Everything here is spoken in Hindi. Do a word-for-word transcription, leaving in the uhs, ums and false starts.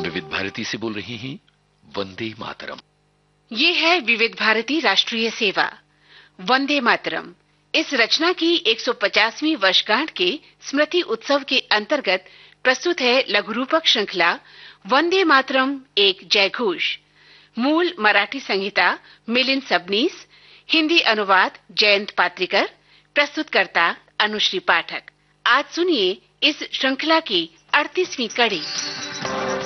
विविध भारती से बोल रही हैं वंदे मातरम। ये है विविध भारती राष्ट्रीय सेवा वंदे मातरम। इस रचना की एक सौ पचासवीं वर्षगांठ के स्मृति उत्सव के अंतर्गत प्रस्तुत है लघु रूपक श्रृंखला वंदे मातरम एक जयघोष। मूल मराठी संहिता मिलिंद सबनीस, हिंदी अनुवाद जयंत पात्रिकर, प्रस्तुतकर्ता अनुश्री पाठक। आज सुनिए इस श्रृंखला की अड़तीसवीं कड़ी।